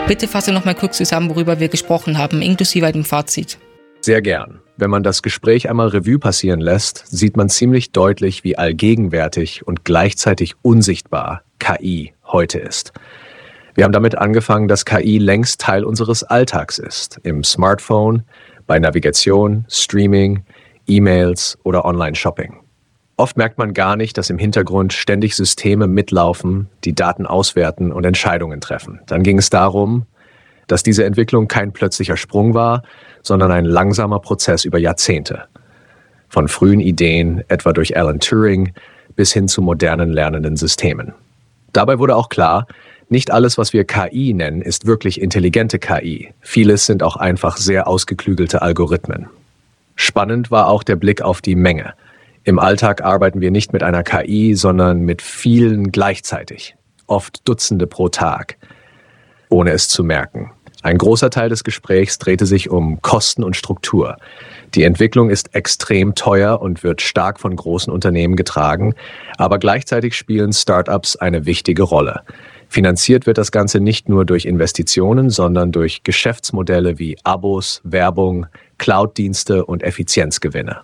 Bitte fasse noch mal kurz zusammen, worüber wir gesprochen haben, inklusive dem Fazit. Sehr gern. Wenn man das Gespräch einmal Revue passieren lässt, sieht man ziemlich deutlich, wie allgegenwärtig und gleichzeitig unsichtbar KI heute ist. Wir haben damit angefangen, dass KI längst Teil unseres Alltags ist. Im Smartphone, bei Navigation, Streaming, E-Mails oder Online-Shopping. Oft merkt man gar nicht, dass im Hintergrund ständig Systeme mitlaufen, die Daten auswerten und Entscheidungen treffen. Dann ging es darum, dass diese Entwicklung kein plötzlicher Sprung war, sondern ein langsamer Prozess über Jahrzehnte. Von frühen Ideen, etwa durch Alan Turing, bis hin zu modernen lernenden Systemen. Dabei wurde auch klar, nicht alles, was wir KI nennen, ist wirklich intelligente KI. Vieles sind auch einfach sehr ausgeklügelte Algorithmen. Spannend war auch der Blick auf die Menge. Im Alltag arbeiten wir nicht mit einer KI, sondern mit vielen gleichzeitig, oft Dutzende pro Tag, ohne es zu merken. Ein großer Teil des Gesprächs drehte sich um Kosten und Struktur. Die Entwicklung ist extrem teuer und wird stark von großen Unternehmen getragen, aber gleichzeitig spielen Startups eine wichtige Rolle. Finanziert wird das Ganze nicht nur durch Investitionen, sondern durch Geschäftsmodelle wie Abos, Werbung, Cloud-Dienste und Effizienzgewinne.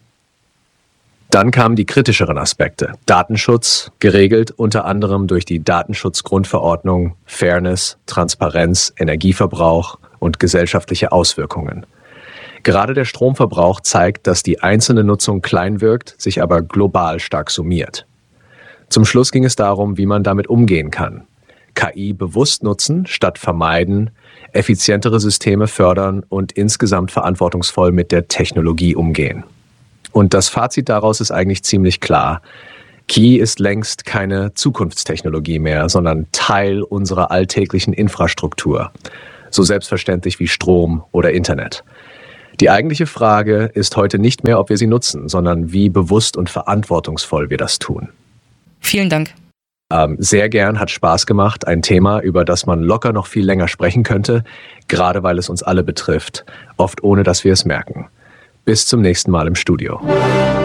Dann kamen die kritischeren Aspekte. Datenschutz, geregelt unter anderem durch die Datenschutzgrundverordnung, Fairness, Transparenz, Energieverbrauch und gesellschaftliche Auswirkungen. Gerade der Stromverbrauch zeigt, dass die einzelne Nutzung klein wirkt, sich aber global stark summiert. Zum Schluss ging es darum, wie man damit umgehen kann. KI bewusst nutzen statt vermeiden, effizientere Systeme fördern und insgesamt verantwortungsvoll mit der Technologie umgehen. Und das Fazit daraus ist eigentlich ziemlich klar. KI ist längst keine Zukunftstechnologie mehr, sondern Teil unserer alltäglichen Infrastruktur. So selbstverständlich wie Strom oder Internet. Die eigentliche Frage ist heute nicht mehr, ob wir sie nutzen, sondern wie bewusst und verantwortungsvoll wir das tun. Vielen Dank. Sehr gern, hat Spaß gemacht. Ein Thema, über das man locker noch viel länger sprechen könnte, gerade weil es uns alle betrifft, oft ohne dass wir es merken. Bis zum nächsten Mal im Studio.